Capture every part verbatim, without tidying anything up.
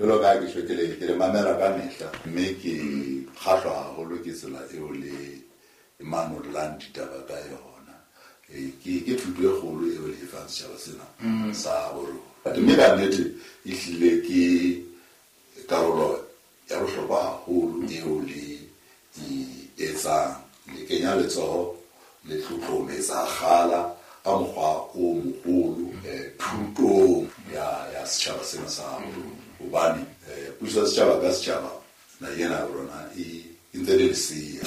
lo ga ke shwekele ke le mamela ka mehla mme ke khahlwa haholo ke tsela eo le Emmanuel Land ditaba ka yona e ke ke thuto e kgolo eo le fa setjhaba sena sa horo but mme ka nnete e hlile ke karolo ya bohlokwa haholo eo le di etsa le kenya letsoho le tlhotlhometsa kgala ka mokgwa o moholo thutong ya ya setjhaba sena sa horo ubani puso setjhaba ka setjhaba na yena rona e ntse le sia.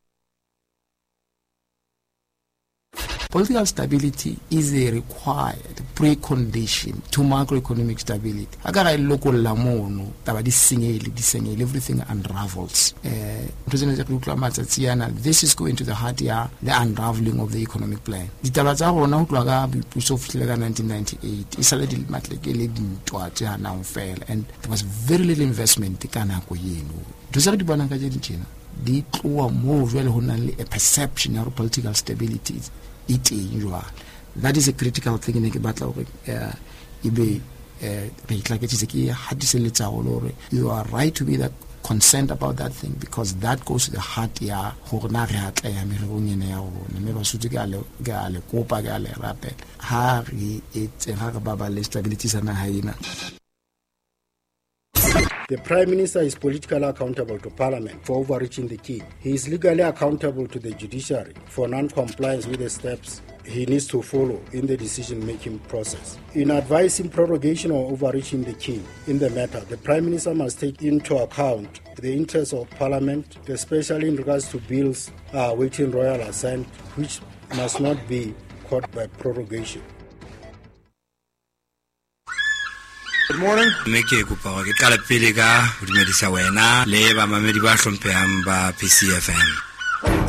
Political stability is a required precondition to macroeconomic stability. Agara local lamono, taba di singeli, di singeli, everything unravels. President Jacob this is going to the heart ya the unraveling of the economic plan. Di taba tsa rona ho tloga puso fitlela nineteen ninety-eight. Isale di matlekele dintwa tsa na ufela and there was very little investment kana ko yeno. Dosare di bona ka je ditjena. Di tloa mo jwale ho na le a perception of political stability. It that is a critical thing in the battle of Ibe. You are right to be that concerned about that thing because that goes to the heart ya horna re hatla ya merongene ya rona me ba sutse ka le ga le kopa ga le rapel ha re etse ha re baba le stability sana haina. The Prime Minister is politically accountable to Parliament for overreaching the key. He is legally accountable to the judiciary for non-compliance with the steps he needs to follow in the decision-making process. In advising prorogation or overreaching the key in the matter, the Prime Minister must take into account the interests of Parliament, especially in regards to bills uh, awaiting royal assent, which must not be caught by prorogation. Good morning. Meke kupa ke kala pele ka ho dumedisa wena le ba mamedi ba hlomphehang ba P C F M.